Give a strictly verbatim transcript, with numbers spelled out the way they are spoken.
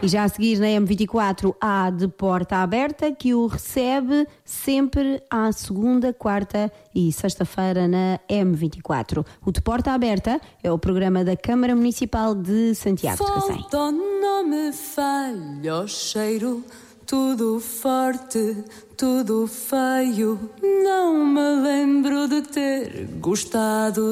E já a seguir na M vinte e quatro há De Porta Aberta, que o recebe sempre à segunda, quarta e sexta-feira na M vinte e quatro. O De Porta Aberta é o programa da Câmara Municipal de Santiago de Cacém. Falta não me falha o cheiro, tudo forte, tudo feio. Não me lembro de ter gostado